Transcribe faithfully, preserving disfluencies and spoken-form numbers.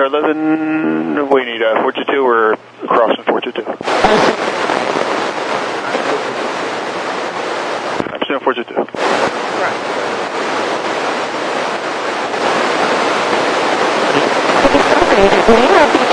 Star eleven, we need uh, four two two or crossing four two two. I'm still four two two. Right.